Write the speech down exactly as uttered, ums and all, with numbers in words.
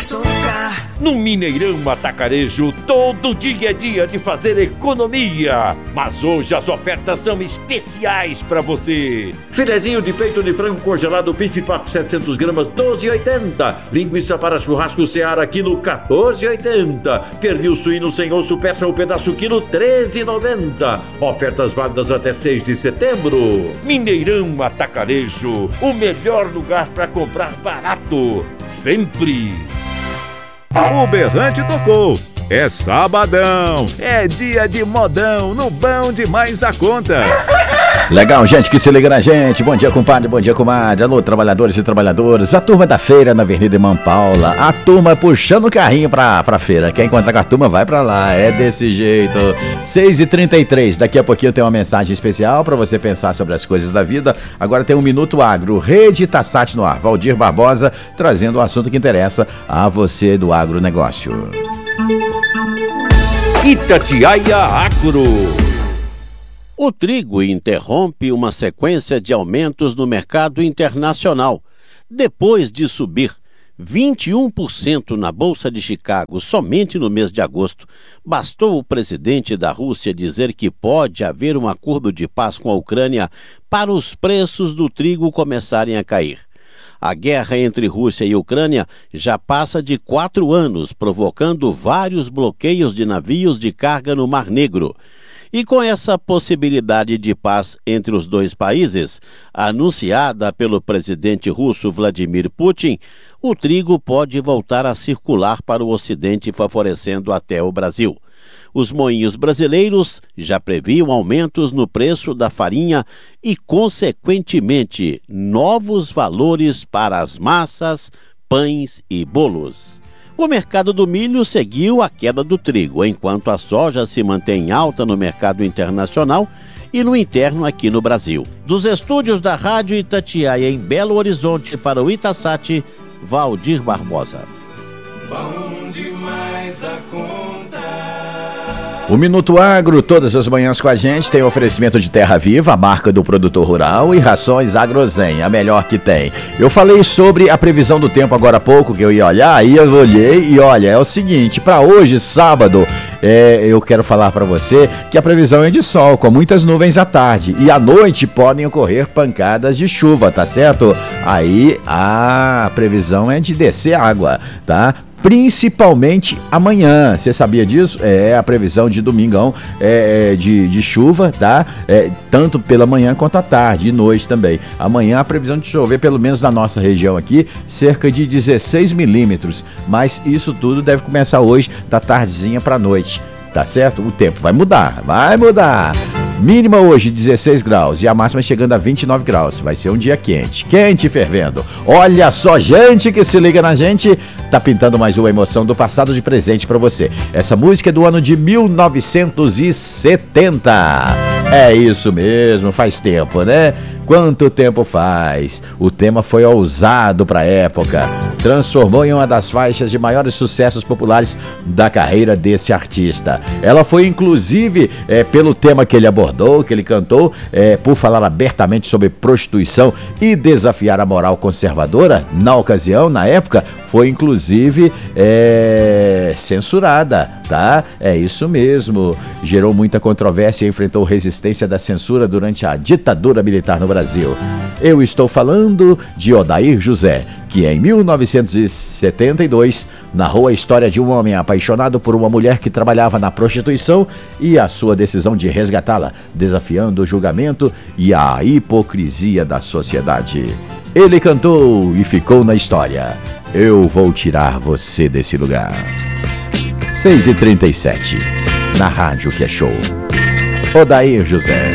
açúcar. No Mineirão Atacarejo, todo dia é dia de fazer economia. Mas hoje as ofertas são especiais para você. Filezinho de peito de frango congelado Bife Papo setecentos gramas, doze reais e oitenta centavos. Linguiça para churrasco Seara, quilo quatorze reais e oitenta centavos. Pernil suíno sem osso, peça um pedaço, quilo treze reais e noventa centavos. Ofertas válidas até seis de setembro. Mineirão Atacarejo, o melhor lugar para comprar barato. Sempre. O berrante tocou. É sabadão. É dia de modão no Bom Demais da Conta. Legal, gente que se liga na gente. Bom dia, compadre, bom dia, comadre. Alô, trabalhadores e trabalhadoras. A turma da feira na Avenida Irmã Paula. A turma puxando o carrinho pra, pra feira. Quer encontrar com a turma, vai pra lá. É desse jeito. seis e trinta e três. Daqui a pouquinho tem uma mensagem especial pra você pensar sobre as coisas da vida. Agora tem um Minuto Agro. Rede Tassat no ar. Valdir Barbosa trazendo o assunto que interessa a você do agronegócio. Itatiaia Agro. O trigo interrompe uma sequência de aumentos no mercado internacional. Depois de subir vinte e um por cento na Bolsa de Chicago somente no mês de agosto, bastou o presidente da Rússia dizer que pode haver um acordo de paz com a Ucrânia para os preços do trigo começarem a cair. A guerra entre Rússia e Ucrânia já passa de quatro anos, provocando vários bloqueios de navios de carga no Mar Negro. E com essa possibilidade de paz entre os dois países, anunciada pelo presidente russo Vladimir Putin, o trigo pode voltar a circular para o Ocidente, favorecendo até o Brasil. Os moinhos brasileiros já previam aumentos no preço da farinha e, consequentemente, novos valores para as massas, pães e bolos. O mercado do milho seguiu a queda do trigo, enquanto a soja se mantém alta no mercado internacional e no interno aqui no Brasil. Dos estúdios da Rádio Itatiaia em Belo Horizonte para o Itasat, Valdir Barbosa. Bom demais da conta. O Minuto Agro, todas as manhãs com a gente, tem oferecimento de Terra Viva, a marca do produtor rural, e rações Agrozen, a melhor que tem. Eu falei sobre a previsão do tempo agora há pouco, que eu ia olhar, aí eu olhei e olha, é o seguinte, para hoje, sábado, é, eu quero falar para você que a previsão é de sol, com muitas nuvens à tarde, e à noite podem ocorrer pancadas de chuva, tá certo? Aí a previsão é de descer água, tá? Principalmente amanhã, você sabia disso? É a previsão de domingão é, de, de chuva, tá? É, tanto pela manhã quanto à tarde e noite também. Amanhã a previsão de chover, pelo menos na nossa região aqui, cerca de dezesseis milímetros. Mas isso tudo deve começar hoje, da tardezinha para noite, tá certo? O tempo vai mudar, vai mudar. Mínima hoje dezesseis graus e a máxima chegando a vinte e nove graus. Vai ser um dia quente, quente e fervendo. Olha só, gente que se liga na gente, tá pintando mais uma emoção do passado de presente pra você. Essa música é do ano de mil novecentos e setenta. É isso mesmo, faz tempo, né? Quanto tempo faz? O tema foi ousado para a época. Transformou em uma das faixas de maiores sucessos populares da carreira desse artista. Ela foi, inclusive, é, pelo tema que ele abordou, que ele cantou, é, por falar abertamente sobre prostituição e desafiar a moral conservadora, na ocasião, na época, foi, inclusive, é, censurada, tá? É isso mesmo. Gerou muita controvérsia e enfrentou resistência da censura durante a ditadura militar no Brasil. Eu estou falando de Odair José, que em mil novecentos e setenta e dois narrou a história de um homem apaixonado por uma mulher que trabalhava na prostituição e a sua decisão de resgatá-la, desafiando o julgamento e a hipocrisia da sociedade. Ele cantou e ficou na história. Eu vou tirar você desse lugar. seis e trinta e sete, na Rádio que é show. Odair José.